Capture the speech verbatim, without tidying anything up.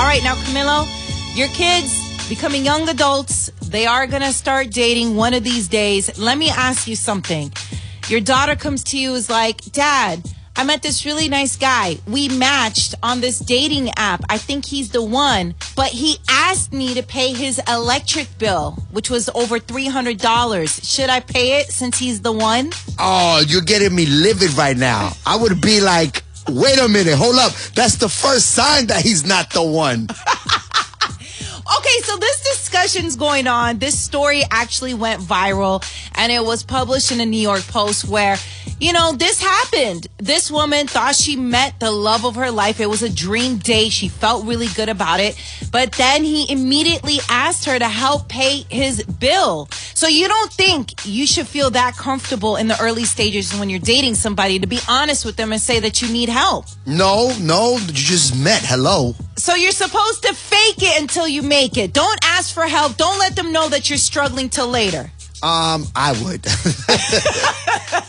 right, now, Camilo, your kids becoming young adults, they are going to start dating one of these days. Let me ask you something. Your daughter comes to you is like, Dad, I met this really nice guy. We matched on this dating app. I think he's the one. But he asked me to pay his electric bill, which was over three hundred dollars. Should I pay it since he's the one? Oh, you're getting me livid right now. I would be like, wait a minute, hold up. That's the first sign that he's not the one. Okay, so this discussion's going on. This story actually went viral, and it was published in the New York Post where, you know, this happened. This woman thought she met the love of her life. It was a dream date. She felt really good about it. But then he immediately asked her to help pay his bill. So you don't think you should feel that comfortable in the early stages when you're dating somebody to be honest with them and say that you need help? No, no, you just met. Hello. So you're supposed to fake it until you make it. Don't ask for help. Don't let them know that you're struggling till later. Um, I would.